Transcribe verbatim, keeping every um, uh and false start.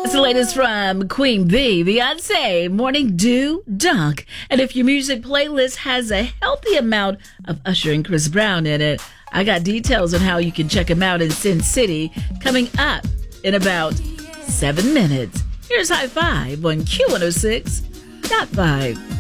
It's the latest from Queen Bee, Beyonce, Morning Dew, Dunk. And if your music playlist has a healthy amount of Usher and Chris Brown in it, I got details on how you can check them out in Sin City coming up in about seven minutes. Here's High Five on Q one oh six point five.